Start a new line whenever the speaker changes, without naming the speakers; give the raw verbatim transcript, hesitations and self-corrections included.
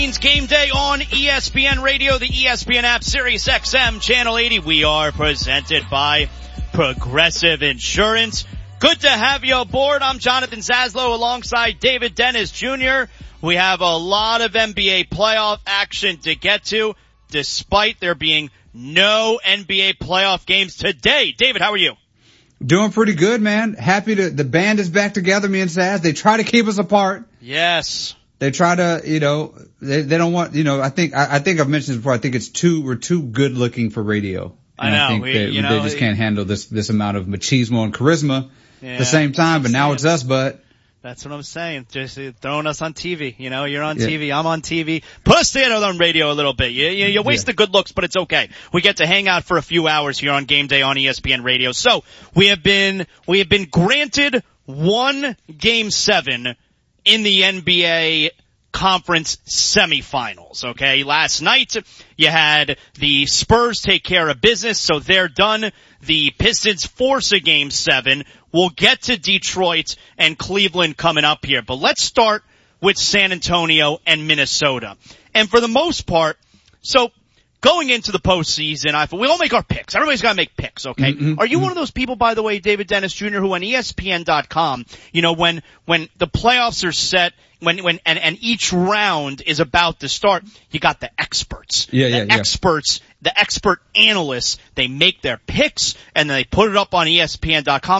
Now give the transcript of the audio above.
Game day on E S P N Radio, the E S P N app, Sirius X M, Channel eighty. We are presented by Progressive Insurance. Good to have you aboard. I'm Jonathan Zaslow alongside David Dennis Junior We have a lot of N B A playoff action to get to, despite there being no N B A playoff games today. David, how are you?
Doing pretty good, man. Happy to, the band is back together, me and Saz. They try to keep us apart.
Yes.
They try to, you know, they, they don't want, you know, I think, I, I think I've mentioned this before, I think it's too, we're too good looking for radio. And
I know.
I think
we,
they,
you know,
they just can't handle this, this amount of machismo and charisma
yeah,
at the same time, but now
saying.
it's us, but.
That's what I'm saying. Just uh, throwing us on T V. You know, you're on
yeah.
T V, I'm on T V. Put us together on radio a little bit. You, you, you waste yeah. the good looks, but it's okay. We get to hang out for a few hours here on Game Day on E S P N Radio. So, we have been, we have been granted one game seven in the N B A conference semifinals, okay? Last night, you had the Spurs take care of business, so they're done. The Pistons force a game seven. We'll get to Detroit and Cleveland coming up here, but let's start with San Antonio and Minnesota. And for the most part, so going into the postseason, I we all make our picks. Everybody's got to make picks, okay? Mm-hmm. Are you one of those people, by the way, David Dennis Junior, who on E S P N dot com, you know, when when the playoffs are set, when when and and each round is about to start, you got the experts,
yeah,
the
yeah, yeah.
experts, the expert analysts. They make their picks and then they put it up on E S P N dot com.